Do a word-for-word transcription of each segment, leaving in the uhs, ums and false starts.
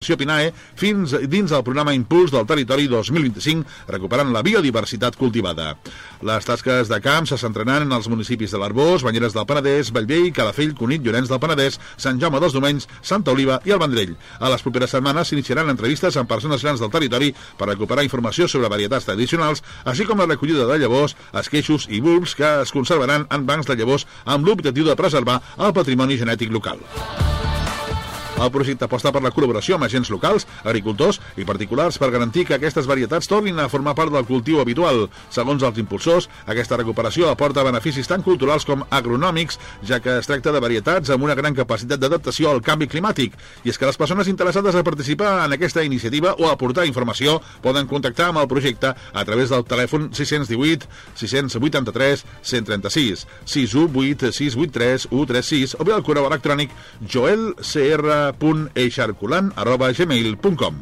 Fundació PINAE fins dins el programa Impuls del Territori dos mil vint-i-cinc, recuperant la biodiversitat cultivada. Les tasques de camp se centraran en els municipis de l'Arboç, Banyeres del Penedès, Bellvei, Calafell, Cunit, Llorenç del Penedès, Sant Jaume dels Domenys, Santa Oliva i el Vendrell. A les properes setmanes s'iniciaran entrevistes amb persones grans del territori per recuperar informació sobre varietats tradicionals, així com la recollida de llavors, esqueixos i bulbs que es conservaran en bancs de llavors amb l'objectiu de preservar el patrimoni genètic local. El projecte aposta per la col·laboració amb agents locals, agricultors i particulars per garantir que aquestes varietats tornin a formar part del cultiu habitual. Segons els impulsors, aquesta recuperació aporta beneficis tant culturals com agronòmics, ja que es tracta de varietats amb una gran capacitat d'adaptació al canvi climàtic. I és que les persones interessades a participar en aquesta iniciativa o a aportar informació poden contactar amb el projecte a través del telèfon sis cents divuit, sis cents vuitanta-tres, cent trenta-sis, sis u vuit, sis vuit tres, u tres sis o bé al correu electrònic joelcr punt eixarculant arroba gmail punt com.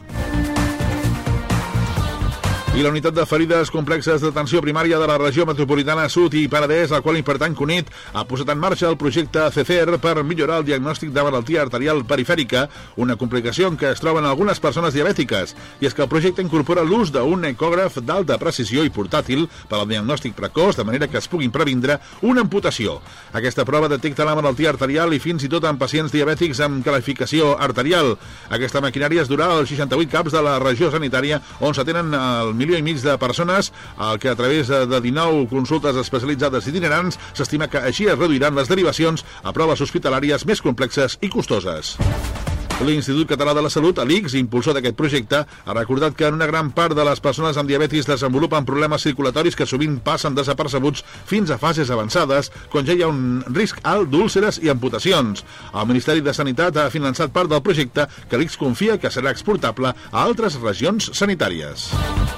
I la unitat de ferides complexes d'atenció primària de la regió metropolitana sud i Penedès, al qual pertany Cunit, ha posat en marxa el projecte C C E R per millorar el diagnòstic de malaltia arterial perifèrica, una complicació en què es troben algunes persones diabètiques. I és que el projecte incorpora l'ús d'un ecògraf d'alta precisió i portàtil per al diagnòstic precoç, de manera que es puguin previndre una amputació. Aquesta prova detecta la malaltia arterial i fins i tot en pacients diabètics amb qualificació arterial. Aquesta maquinària es durà als seixanta-vuit caps de la regió sanitària, on s'atenen el milió i mig de persones, el que a través de dinou consultes especialitzades itinerants s'estima que així es reduiran les derivacions a proves hospitalàries més complexes i costoses. L'Institut Català de la Salut, l'I C S, impulsor d'aquest projecte, ha recordat que en una gran part de les persones amb diabetis desenvolupen problemes circulatoris que sovint passen desapercebuts fins a fases avançades, quan ja hi ha un risc alt d'úlceres i amputacions. El Ministeri de Sanitat ha finançat part del projecte que l'I C S confia que serà exportable a altres regions sanitàries.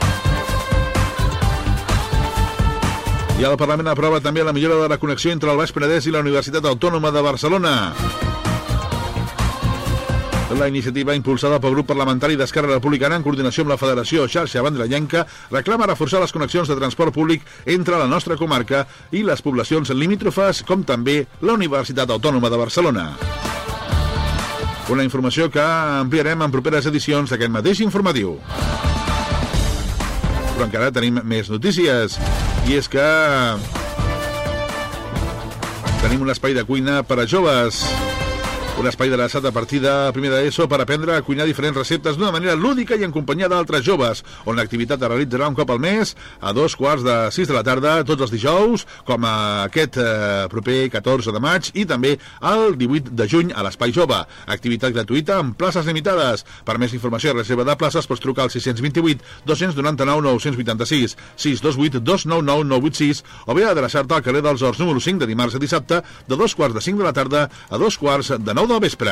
I el Parlament aprova també la millora de la connexió entre el Baix Penedès i la Universitat Autònoma de Barcelona. La iniciativa, impulsada pel grup parlamentari d'Esquerra Republicana en coordinació amb la Federació Xarxa Vendrellenca, reclama reforçar les connexions de transport públic entre la nostra comarca i les poblacions limítrofes, com també la Universitat Autònoma de Barcelona. Una informació que ampliarem en properes edicions d'aquest mateix informatiu. Però encara tenim més notícies, i és que tenim un espai de cuina per a joves. Un espai adreçat a partir de primer d'ESO per aprendre a cuinar diferents receptes d'una manera lúdica i en companyia d'altres joves, on l'activitat es realitzarà un cop al mes, a dos quarts de sis de la tarda, tots els dijous, com a aquest eh, proper catorze de maig, i també el divuit de juny a l'Espai Jove. Activitat gratuïta amb places limitades. Per més informació i reserva de places pots trucar al sis cents vint-i-vuit, dos cents noranta-nou, nou cents vuitanta-sis, sis dos vuit, dos nou nou, nou vuit sis, o bé adreçar-te al carrer dels Horts número cinc de dimarts a dissabte, de dos quarts de cinc de la tarda a dos quarts de nou del vespre.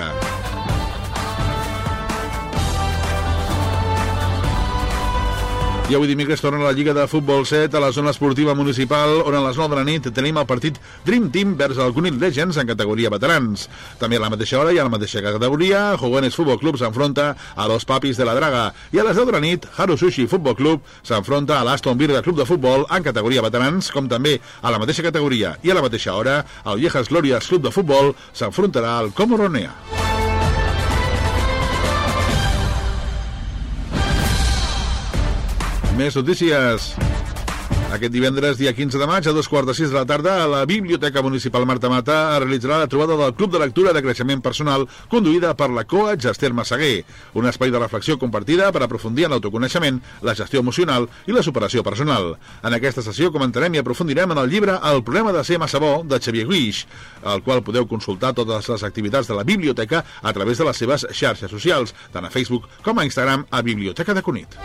I avui dimecres torna la Lliga de Futbol set a la zona esportiva municipal, on a les nou de la nit tenim el partit Dream Team vers el Cunit Legends en categoria veterans. També a la mateixa hora i a la mateixa categoria, Jovenes Futbol Club s'enfronta a Los Papis de la Draga. I a les deu de la nit, Haru Sushi Futbol Club s'enfronta a l'Aston Villa Club de Futbol en categoria veterans, com també a la mateixa categoria i a la mateixa hora, el Viejas Glorias Club de Futbol s'enfrontarà al Comoronea. Més notícies. Aquest divendres, dia quinze de maig, a dos quarts de sis de la tarda, a la Biblioteca Municipal Marta Mata es realitzarà la trobada del Club de Lectura de Creixement Personal, conduïda per la coach Esther Massaguer, un espai de reflexió compartida per aprofundir en l'autoconeixement, la gestió emocional i la superació personal. En aquesta sessió comentarem i aprofundirem en el llibre El problema de ser massa bo, de Xavier Guix, al qual podeu consultar totes les activitats de la biblioteca a través de les seves xarxes socials, tant a Facebook com a Instagram, a Biblioteca de Cunit.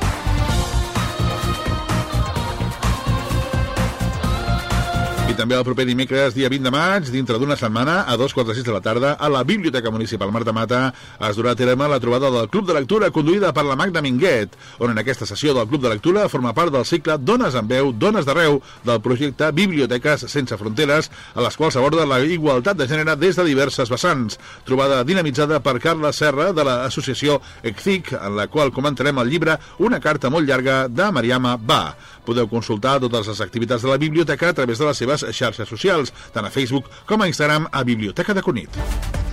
I també el proper dimecres, dia vint de maig, dintre d'una setmana, a dos quarts de sis de la tarda, a la Biblioteca Municipal Marta Mata, es durà a terme la trobada del Club de Lectura conduïda per la Magda Minguet, on en aquesta sessió del Club de Lectura forma part del cicle Dones en veu, Dones d'arreu, del projecte Biblioteques sense fronteres, a les quals aborda la igualtat de gènere des de diverses vessants. Trobada dinamitzada per Carla Serra, de l'associació E C C I C, en la qual comentarem el llibre Una carta molt llarga, de Mariama Ba. Podeu consultar totes les activitats de la biblioteca a través de les seves xarxes socials, tant a Facebook com a Instagram, a Biblioteca de Cunit.